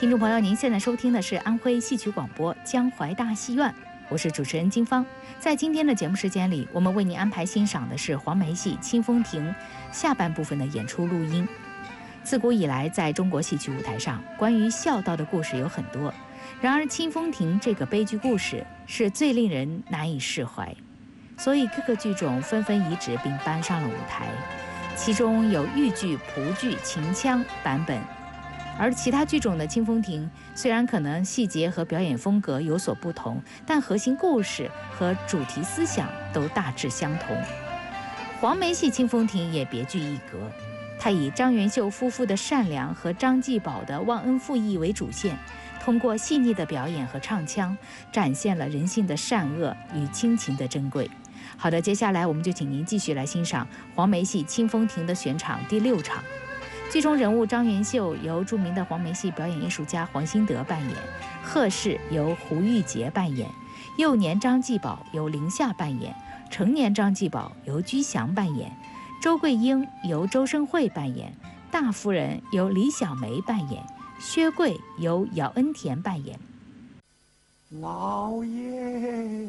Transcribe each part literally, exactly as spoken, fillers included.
听众朋友，您现在收听的是安徽戏曲广播江淮大戏院，我是主持人金芳。在今天的节目时间里，我们为您安排欣赏的是黄梅戏《清风亭》下半部分的演出录音。自古以来，在中国戏曲舞台上，关于孝道的故事有很多，然而《清风亭》这个悲剧故事是最令人难以释怀，所以各个剧种纷纷移植并搬上了舞台，其中有豫剧、蒲剧、秦腔版本。而其他剧种的《清风亭》虽然可能细节和表演风格有所不同，但核心故事和主题思想都大致相同。黄梅戏《清风亭》也别具一格，它以张元秀夫妇的善良和张继宝的忘恩负义为主线，通过细腻的表演和唱腔，展现了人性的善恶与亲情的珍贵。好的，接下来我们就请您继续来欣赏黄梅戏《清风亭》的选场第六场。剧中人物张元秀由著名的黄梅戏表演艺术家黄新德扮演，贺氏由胡玉杰扮演，幼年张继宝由林夏扮演，成年张继宝由居祥扮演，周桂英由周生慧扮演，大夫人由李小梅扮演，薛贵由姚恩田扮演。 老爷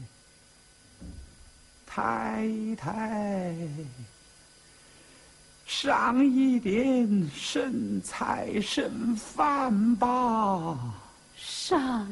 太太，上一点剩菜剩饭吧。 上